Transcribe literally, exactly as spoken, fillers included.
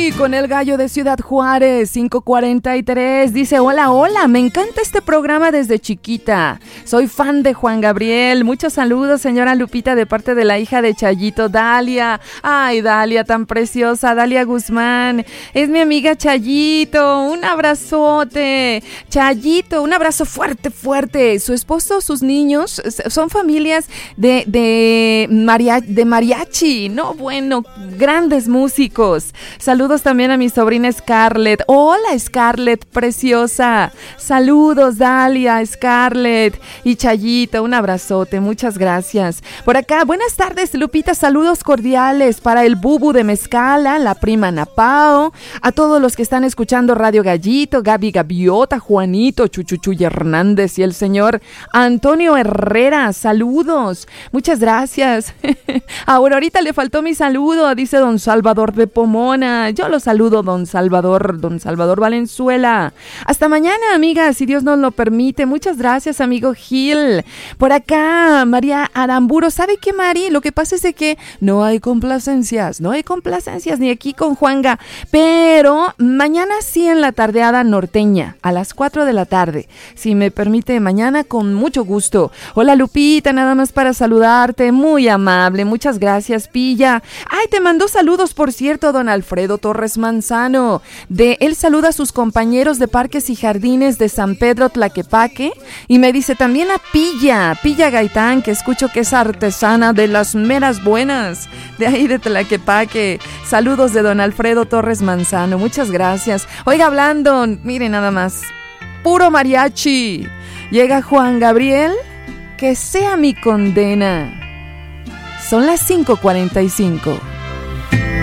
Mari con el gallo de Ciudad Juárez, cinco cuarenta y tres. Dice, hola, hola, me encanta este programa desde chiquita. Soy fan de Juan Gabriel. Muchos saludos, señora Lupita, de parte de la hija de Chayito, Dalia. Ay, Dalia, tan preciosa, Dalia Guzmán. Es mi amiga Chayito. Un abrazote. Chayito, un abrazo fuerte, fuerte. Su esposo, sus niños, son familias de, de, maria, de mariachi. No, bueno, grandes músicos. Saludos también a mi sobrina Scarlett. Hola, Scarlett, preciosa. Saludos, Dalia, Scarlett y Chayito. Un abrazote, muchas gracias. Por acá, buenas tardes, Lupita. Saludos cordiales para el Bubu de Mezcala, la prima Napao, a todos los que están escuchando Radio Gallito, Gaby Gaviota, Juanito, Chuchuchuy Hernández y el señor Antonio Herrera. Saludos, muchas gracias. Ahora, ahorita le faltó mi saludo, dice don Salvador de Pomona. Yo lo saludo, don Salvador, don Salvador Valenzuela. Hasta mañana, amiga, si Dios nos lo permite. Muchas gracias, amigo Gil. Por acá, María Aramburo. ¿Sabe qué, Mari? Lo que pasa es de que no hay complacencias, no hay complacencias ni aquí con Juanga, pero mañana sí en la tardeada norteña, a las cuatro de la tarde. Si me permite, mañana con mucho gusto. Hola, Lupita, nada más para saludarte. Muy amable, muchas gracias, Pilla. Ay, te mandó saludos, por cierto, don Alfredo Torres Manzano. De él saluda a sus compañeros de Parques y Jardines de San Pedro Tlaquepaque y me dice también a Pilla, Pilla Gaitán, que escucho que es artesana de las meras buenas, de ahí de Tlaquepaque. Saludos de don Alfredo Torres Manzano, muchas gracias. Oiga, hablando, mire nada más, puro mariachi. Llega Juan Gabriel, que sea mi condena. Son las cinco cuarenta y cinco.